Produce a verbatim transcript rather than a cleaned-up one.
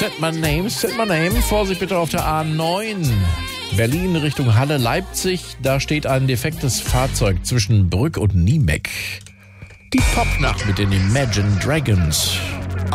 Set My Name, Set My Name. Vorsicht bitte auf der A neun. Berlin Richtung Halle, Leipzig. Da steht ein defektes Fahrzeug zwischen Brück und Niemeck. Die Popnacht mit den Imagine Dragons.